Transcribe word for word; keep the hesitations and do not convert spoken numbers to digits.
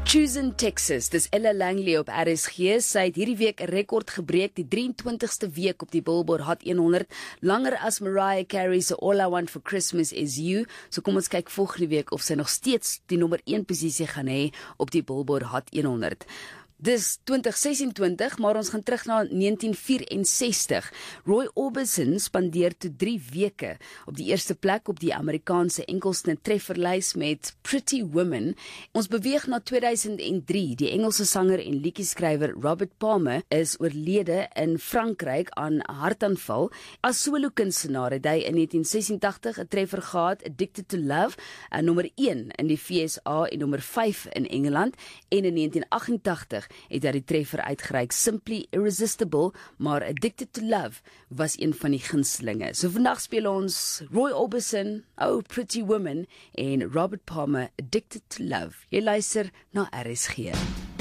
Choosing Texas, dis Ella Langley op R S G. Sy het hierdie week 'n rekord gebreek, die drieëntwintigste week op die Billboard Hot honderd, langer as Mariah Carey se All I Want for Christmas Is You. So kom ons kyk volgende week of sy nog steeds die nommer een posisie gaan hê op die Billboard Hot honderd. Dis twintig sesentwintig, maar ons gaan terug na negentien vyf-en-sestig. Roy Orbison spandeer toe drie weke op die eerste plek op die Amerikaanse enkelsnit trefferlys met Pretty Woman. Ons beweeg na twee duisend drie. Die Engelse sanger en liedjie-skrywer Robert Palmer is oorlede in Frankryk aan hartaanval. As solo-kunstenaar het hy in negentien sesentagtig 'n treffer gehad, Addicted to Love, en nommer een in die V S A en nommer vyf in Engeland, en in negentien agt-en-tagtig het hy die treffer uitgereik, Simply Irresistible, maar Addicted to Love was een van die gunstelinge. So vandag speel ons Roy Orbison, Oh Pretty Woman, en Robert Palmer, Addicted to Love. Jy luister na R S G.